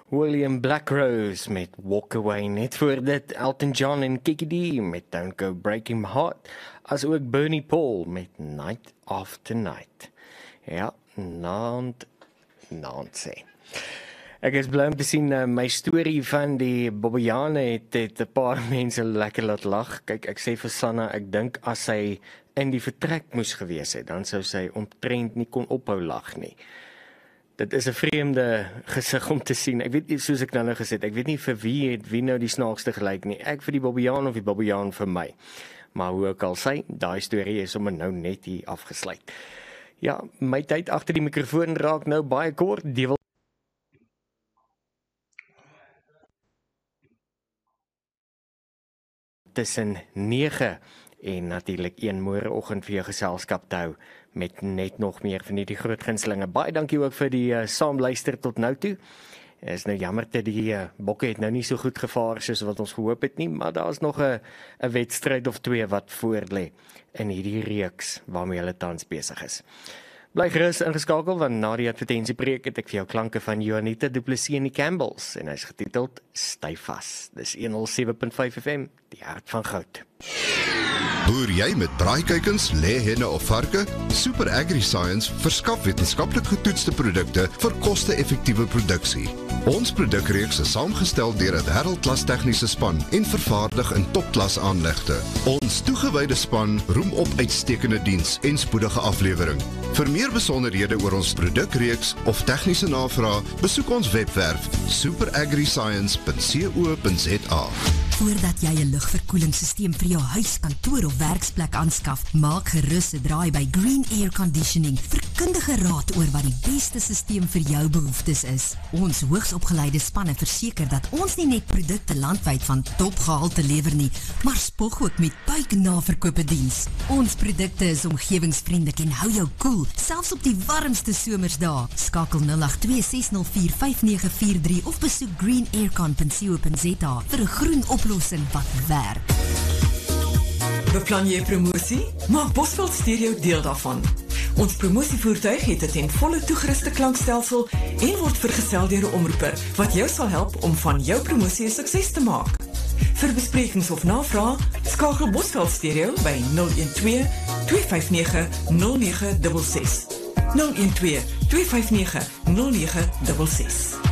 William Blackrose met Walk Away, net voor dit Elton John en Kiki D met Don't Go Breaking My Heart, as ook Bernie Paul met Night After Night. Ja, naand sê. Ek is bly om te sien, my storie van die Bobbejane het 'n paar mense lekker laat lag. Kyk, ek sê vir Sanna, ek dink as sy in die vertrek moes gewees het, dan sou sy omtrent nie kon ophou lag nie. Dit is 'n vreemde gesig om te sien. Ek weet nie, soos ek nou gesê het, ek weet nie vir wie nou die snaakste gelyk nie. Ek vir die Bobbejaan of die Bobbejaan vir my. Maar hoe ek al sê, daai storie is sommer nou net hier afgesluit. Ja, my tyd agter die mikrofoon raak nou baie kort. Tussen 9 en natuurlik 1 môreoggend vir jou geselskap te hou met net nog meer van die groot gunstelinge. Baie dankie ook vir die saamluister tot nou toe. Is nou jammer dat die bokke het nou nie so goed gevaar soos wat ons gehoop het nie, maar daar is nog 'n wedstryd of 2 wat voor lê in hierdie reeks waarmee hulle tans besig is. Bly gerus ingeskakel, want na die advertensiepreek het ek vir jou klanke van Juanita Du Plessis en die Campbells, en hy's getiteld Styf Vas. Dis 107.5 FM, die hart van goud. Boer jy met braaikuikens, lêhenne of varke? Super AgriScience verskaf wetenskaplik getoetste produkte vir koste-effektiewe produksie. Ons produkreeks is saamgestel deur 'n wêreldklas tegniese span en vervaardig in topklas aanlegte. Ons toegewyde span roem op uitstekende diens en spoedige aflewering. Vir meer besonderhede oor ons produkreeks of tegniese navraag, besoek ons webwerf superagriscience.co.za. Voordat jy 'n lugverkoelingssysteem vir jou huis, kantoor of werksplek aanskaf, maak gerus 'n draai by Green Air Conditioning vir kundige raad oor wat die beste systeem vir jou behoeftes is. Ons hoogsopgeleide spanne verseker dat ons nie net produkte landwyd van topgehalte lewer nie, maar spog ook met buiknaverkope diens. Ons produkte is omgewingsvriendelik en hou jou koel, selfs op die warmste somersdae. Skakel 082 604 5943 of besoek greenaircon.co.za vir 'n groen oplossing wat werk. Beplan jy promosie? Maak Bosveld Stereo deel daarvan. Ons promosievoertuig het 'n ten volle toegeruste klankstelsel en word vergesel deur 'n omroeper wat jou sal help om van jou promosie 'n sukses te maak. Vir besprekings of navrae, skakel Bosveld Stereo by 012 259 0966. 012 259 0966.